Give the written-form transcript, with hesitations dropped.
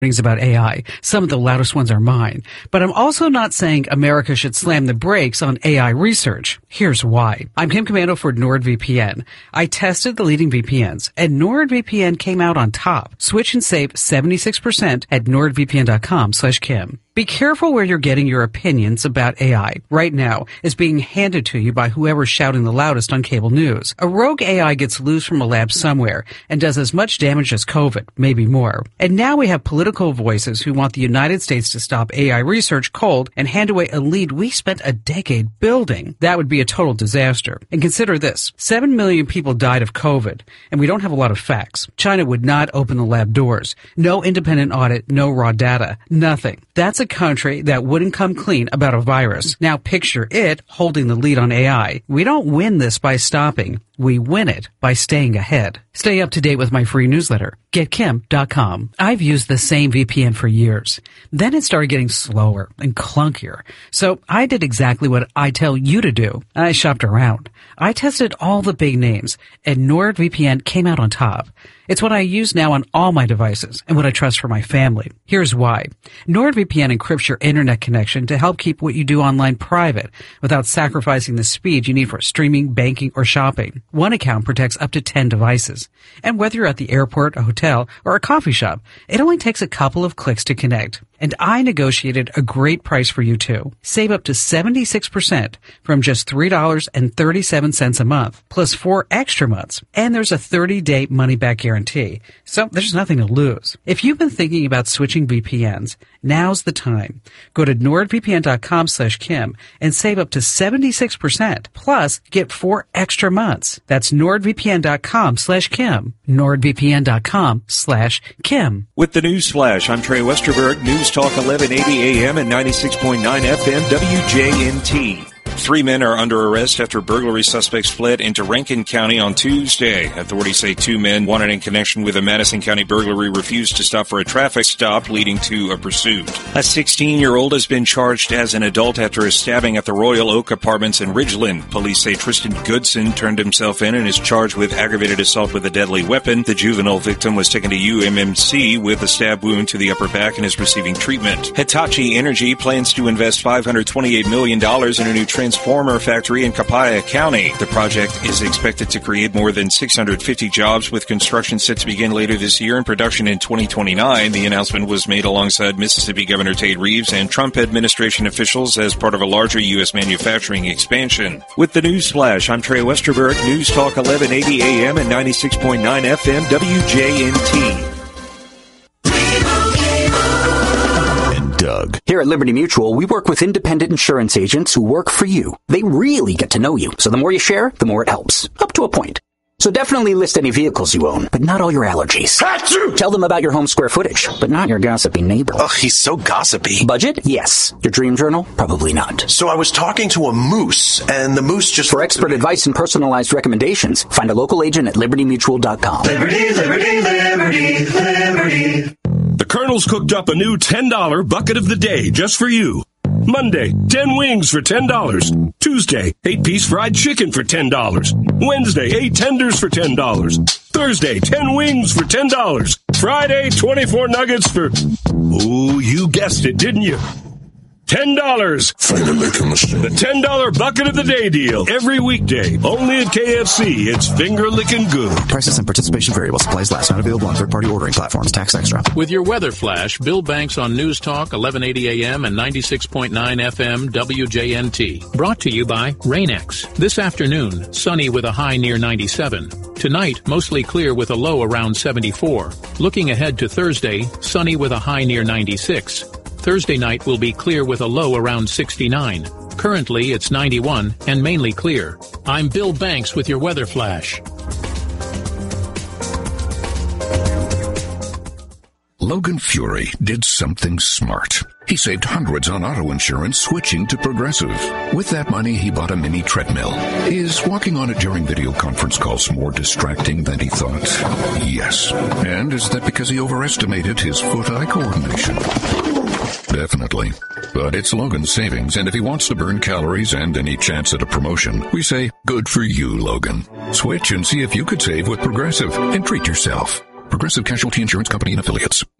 about AI. Some of the loudest ones are mine. But I'm also not saying America should slam the brakes on AI research. Here's why. I'm Kim Commando for NordVPN. I tested the leading VPNs, and NordVPN came out on top. Switch and save 76% at nordvpn.com/Kim. Be careful where you're getting your opinions about AI. Right now, it's being handed to you by whoever's shouting the loudest on cable news. A rogue AI gets loose from a lab somewhere and does as much damage as COVID, maybe more. And now we have political voices who want the United States to stop AI research cold and hand away a lead we spent a decade building. That would be a total disaster. And consider this. 7 million people died of COVID, and we don't have a lot of facts. China would not open the lab doors. No independent audit, no raw data, nothing. That's a country that wouldn't come clean about a virus. Now picture it holding the lead on AI. We don't win this by stopping. We win it by staying ahead. Stay up to date with my free newsletter, getkim.com. I've used the same VPN for years. Then it started getting slower and clunkier. So I did exactly what I tell you to do. I shopped around. I tested all the big names, and NordVPN came out on top. It's what I use now on all my devices and what I trust for my family. Here's why. NordVPN encrypts your internet connection to help keep what you do online private without sacrificing the speed you need for streaming, banking, or shopping. One account protects up to 10 devices. And whether you're at the airport, a hotel, or a coffee shop, it only takes a couple of clicks to connect. And I negotiated a great price for you too. Save up to 76% from just $3.37 a month, plus 4 extra months. And there's a 30-day money-back guarantee. So there's nothing to lose. If you've been thinking about switching VPNs, now's the time. Go to nordvpn.com/Kim and save up to 76%. Plus, get 4 extra months. That's nordvpn.com/Kim. nordvpn.com/Kim. With the News Flash, I'm Trey Westerberg. News Talk 1180 AM and 96.9 FM WJNT. 3 men are under arrest after burglary suspects fled into Rankin County on Tuesday. Authorities say 2 men wanted in connection with a Madison County burglary refused to stop for a traffic stop, leading to a pursuit. A 16-year-old has been charged as an adult after a stabbing at the Royal Oak Apartments in Ridgeland. Police say Tristan Goodson turned himself in and is charged with aggravated assault with a deadly weapon. The juvenile victim was taken to UMMC with a stab wound to the upper back and is receiving treatment. Hitachi Energy plans to invest $528 million in a new transformer factory in Copiah County. The project is expected to create more than 650 jobs, with construction set to begin later this year and production in 2029. The announcement was made alongside Mississippi Governor Tate Reeves and Trump administration officials as part of a larger U.S. manufacturing expansion. With the News Flash, I'm Trey Westerberg. News Talk 1180 AM and 96.9 FM WJNT. Doug. Here at Liberty Mutual, we work with independent insurance agents who work for you. They really get to know you, so the more you share, the more it helps. Up to a point. So definitely list any vehicles you own, but not all your allergies. Achoo! Tell them about your home square footage, but not your gossipy neighbor. Oh, he's so gossipy. Budget? Yes. Your dream journal? Probably not. So I was talking to a moose, and the moose just... For expert advice and personalized recommendations, find a local agent at libertymutual.com. Liberty, liberty, liberty, liberty. The Colonel's cooked up a new $10 bucket of the day just for you. Monday, 10 wings for $10. Tuesday, 8-piece fried chicken for $10. Wednesday, 8 tenders for $10. Thursday, 10 wings for $10. Friday, 24 nuggets for... Oh, you guessed it, didn't you? $10. Finger licking machine. The $10 bucket of the day deal. Every weekday. Only at KFC. It's finger licking good. Prices and participation variable. Supplies last. Not available on third-party ordering platforms. Tax extra. With your weather flash, Bill Banks on News Talk 1180 AM and 96.9 FM WJNT. Brought to you by Rain-X. This afternoon, sunny with a high near 97. Tonight, mostly clear with a low around 74. Looking ahead to Thursday, sunny with a high near 96. Thursday night will be clear with a low around 69. Currently, it's 91 and mainly clear. I'm Bill Banks with your weather flash. Logan Fury did something smart. He saved hundreds on auto insurance switching to Progressive. With that money, he bought a mini treadmill. Is walking on it during video conference calls more distracting than he thought? Yes. And is that because he overestimated his foot-eye coordination? Definitely. But it's Logan's savings, and if he wants to burn calories and any chance at a promotion, we say, good for you, Logan. Switch and see if you could save with Progressive and treat yourself. Progressive Casualty Insurance Company and Affiliates.